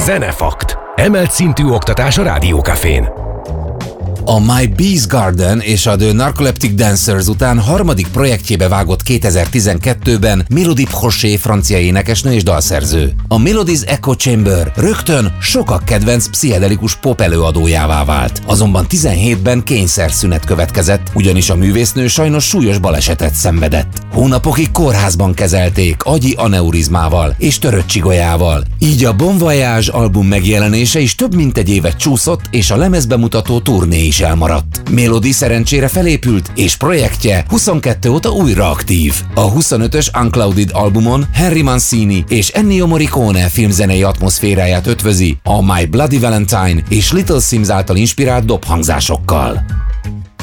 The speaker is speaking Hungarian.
Zenefakt. Emelt szintű oktatás a Rádiókafén. A My Bees Garden és a The Narcoleptic Dancers után harmadik projektjébe vágott 2012-ben Mélodie Prochet francia énekesnő és dalszerző. A Melodies Echo Chamber rögtön sokak kedvenc pszichedelikus pop előadójává vált. Azonban 17-ben kényszerszünet következett, ugyanis a művésznő sajnos súlyos balesetet szenvedett. Hónapokig kórházban kezelték agyi aneurizmával és törött csigolyával. Így a Bon Voyage album megjelenése is több mint egy évet csúszott, és a lemezbemutató turné is elmaradt. Mélodie szerencsére felépült, és projektje 22 óta újra aktív. A 25-ös Unclouded albumon Henry Mancini és Ennio Morricone filmzenei atmoszféráját ötvözi a My Bloody Valentine és Little Sims által inspirált dobhangzásokkal.